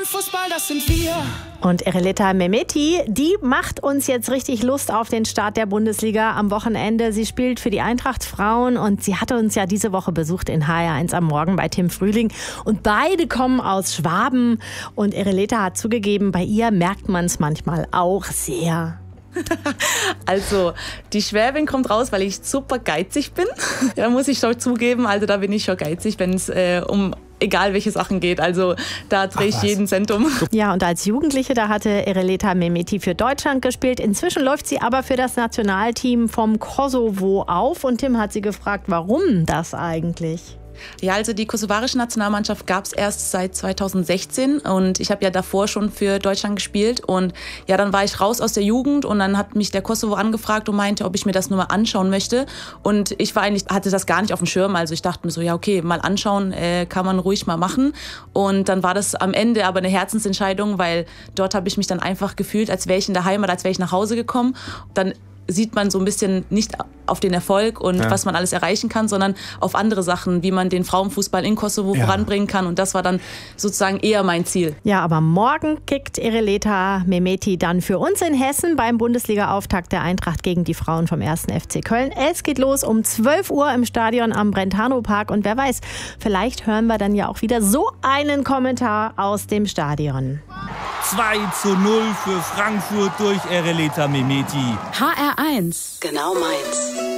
Frauenfußball, das sind wir. Und Ereleta Mehmeti, die macht uns jetzt richtig Lust auf den Start der Bundesliga am Wochenende. Sie spielt für die Eintracht Frauen und sie hatte uns ja diese Woche besucht in HR1 am Morgen bei Tim Frühling. Und beide kommen aus Schwaben. Und Ereleta hat zugegeben, bei ihr merkt man es manchmal auch sehr. Also, die Schwäbin kommt raus, weil ich super geizig bin. Ja, muss ich schon zugeben. Also, da bin ich schon geizig, wenn es um egal welche Sachen geht. Also, da drehe ich jeden Cent um. Ja, und als Jugendliche, da hatte Ereleta Mehmeti für Deutschland gespielt. Inzwischen läuft sie aber für das Nationalteam vom Kosovo auf. Und Tim hat sie gefragt, warum das eigentlich? Ja, also die kosovarische Nationalmannschaft gab es erst seit 2016 und ich habe ja davor schon für Deutschland gespielt und ja, dann war ich raus aus der Jugend und dann hat mich der Kosovo angefragt und meinte, ob ich mir das nur mal anschauen möchte und ich hatte das gar nicht auf dem Schirm, also ich dachte mir so, ja okay, mal anschauen kann man ruhig mal machen und dann war das am Ende aber eine Herzensentscheidung, weil dort habe ich mich dann einfach gefühlt, als wäre ich in der Heimat, als wäre ich nach Hause gekommen. Dann sieht man so ein bisschen nicht auf den Erfolg und was man alles erreichen kann, sondern auf andere Sachen, wie man den Frauenfußball in Kosovo voranbringen kann. Und das war dann sozusagen eher mein Ziel. Ja, aber morgen kickt Ereleta Mehmeti dann für uns in Hessen beim Bundesliga-Auftakt der Eintracht gegen die Frauen vom 1. FC Köln. Es geht los um 12 Uhr im Stadion am Brentano-Park. Und wer weiß, vielleicht hören wir dann ja auch wieder so einen Kommentar aus dem Stadion. 2:0 für Frankfurt durch Ereleta Mehmeti. HR1. Genau meins.